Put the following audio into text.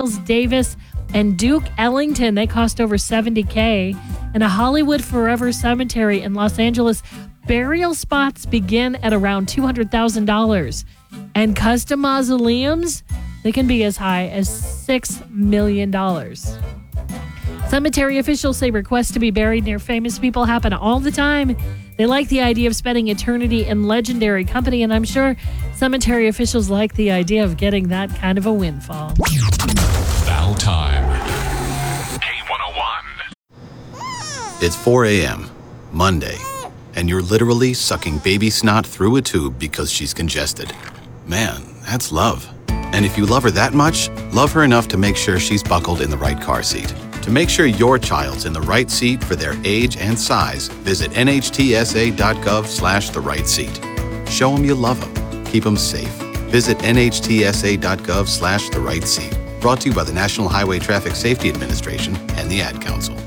Miles Davis and Duke Ellington. They cost over $70K. And a Hollywood Forever Cemetery in Los Angeles, burial spots begin at around $200,000. And custom mausoleums, they can be as high as $6 million. Cemetery officials say requests to be buried near famous people happen all the time. They like the idea of spending eternity in legendary company, and I'm sure cemetery officials like the idea of getting that kind of a windfall. Now time. K101. It's 4 a.m., Monday, and you're literally sucking baby snot through a tube because she's congested. Man, that's love. And if you love her that much, love her enough to make sure she's buckled in the right car seat. To make sure your child's in the right seat for their age and size, visit nhtsa.gov/the right seat. Show them you love them. Keep them safe. Visit nhtsa.gov/the right seat. Brought to you by the National Highway Traffic Safety Administration and the Ad Council.